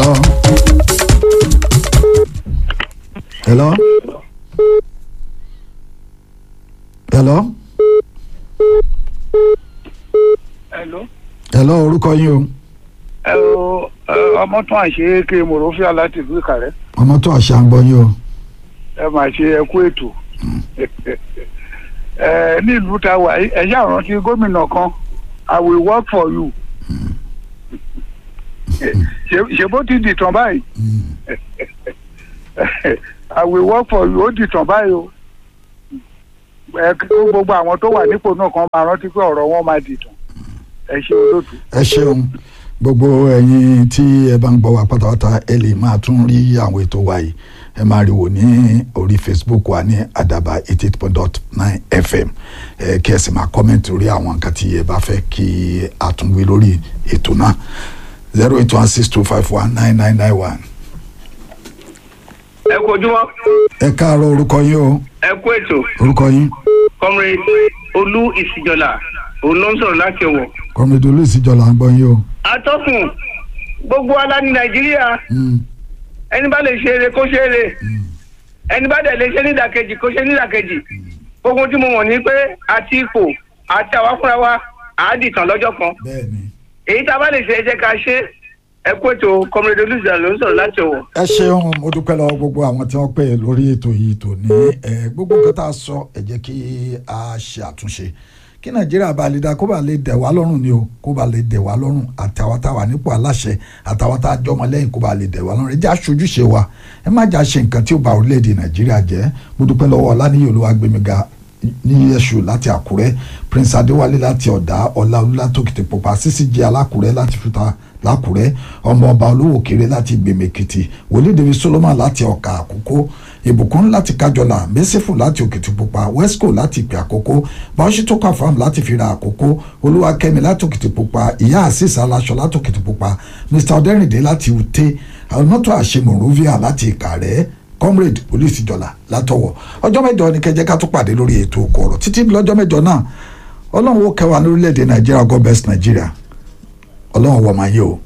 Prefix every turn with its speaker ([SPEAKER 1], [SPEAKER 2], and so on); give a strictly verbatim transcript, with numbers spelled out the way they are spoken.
[SPEAKER 1] hello hello hello
[SPEAKER 2] hello
[SPEAKER 1] hello orúkọ yín o.
[SPEAKER 2] ẹ o ọmọ tún àṣe ké mòrófíà láti ìlú Ìkàrẹ́.
[SPEAKER 1] ọmọ tó àṣà ń gbọ́ yín o.
[SPEAKER 2] ẹ máa ṣe ẹkú ètò ẹ ní ìlú ta wà ẹ ṣáà rántí gómìnà kan I will work for you ṣe bó ti dìtàn báyìí I will work for you ó dìtàn báyìí o ẹ gbogbo àwọn tó wà nípò náà kan máa rántí pé ọ̀rọ̀ wọn máa dìtàn ẹ ṣe olóòtú.
[SPEAKER 1] ẹ ṣeun gbogbo ẹ̀yin tí ẹ bá ń gbọ́ wa pátápátá ẹ lè máa tún rí àwọn ètò wa yìí ẹ máa rí wò ní orí Facebook wa ní Àdàbà eighty eight point nine F M ẹ kí ẹ sì máa kọ́mẹ́ǹtì lórí àwọn nǹkan tí ẹ bá fẹ́ kí a tún wí lórí ètò náà zero eight one six two five one nine nine nine one.
[SPEAKER 3] ẹ kú ojúmọ́.
[SPEAKER 1] ẹ káàárọ̀ orúkọ yín o.
[SPEAKER 3] ẹ kú ètò.
[SPEAKER 1] orúkọ yín.
[SPEAKER 3] comrade Olú Ìsìjọlá òun ló ń sọ̀rọ̀ láti Ọ̀wọ̀.
[SPEAKER 1] comrade Olú Ìsìjọlá ń gbọ́ yín o.
[SPEAKER 3] atọ́kùn gbogbo ala ní Nàìjíríà ẹni bá lè ṣe eré kó ṣe eré ẹni bá dẹ̀ lè ṣe nídàkejì kó ṣe nídàkejì gbogbo tí mo mọ̀ ní pé àti ipò àti àwa fúnra wa àádìtàn lọ́jọ́ kan èyí tá a bá lè ṣe ẹ jẹ́ ká ṣe ẹ kú ètò comrade Olú Ìsìjọlá ló ń sọ̀rọ̀ láti Ọ̀wọ̀.
[SPEAKER 1] ẹ ṣeun mo dúpẹ́ lọ́wọ́ gbogbo àwọn tí wọ́n pè lórí ètò yìí tó ní gbogbo nǹkan tá a sọ ẹ jẹ́ kí a ṣe àtúnṣe kí Nàìjíríà bá lè dá kó bá lè dẹ̀ wá lọ́rùn ni o kó bá lè dẹ̀ wá lọ́rùn àtàwọn táwa nípò aláṣẹ àtàwọn tá a jọmọ lẹ́yìn kó bá lè dẹ̀ wá lọ́rùn ẹ jẹ́ aṣojúṣe wa ẹ má jà ṣe nǹkan tí ó bá orílẹ̀-èdè Nàìjíríà jẹ́ mo dúpẹ́ lọ́wọ́ Ọláníyì Olúwagbémiga ní Yẹ́sù láti Àkúrẹ́ Prince Adéwálé láti Ọ̀dà Ọláolú láti Òkìtìpupa Sísí jẹ́ Alákùrẹ́ láti Fúta lákùrẹ́ ọmọ ọba olówó kéré láti Gbèmèkìtì Wòlíì David Solomon láti Ọ̀kà Àkókó Ìbùkún láti Kájọlà Mẹ́sífù láti Òkìtìpupa Wesco láti Ìpè Àkókó Báṣítọ́kà Farm láti Fìrà Àkókó Olúwakẹ́mi láti Òkìtìpupa Ìyá Àṣìṣà Aláṣọ láti Òkìtìpupa Mr Ọdẹ́rìndé láti Ute Ọ̀nàtọ̀ Àṣemọ̀rúvíà láti Ìkàrẹ́ comrade Olú Ìsìjọlá látọwọ́ ọjọ́ mẹ́jọ ni kẹjẹ ká tún pàdé lórí ètò Oko Ọ̀rọ̀ títí lọ́jọ́ mẹ́jọ náà Ọlọ́run ó kẹwàá ní orílẹ̀-èdè Nàìjíríà God bless Nàìjíríà Ọlọ́run wọ̀ máa yé o.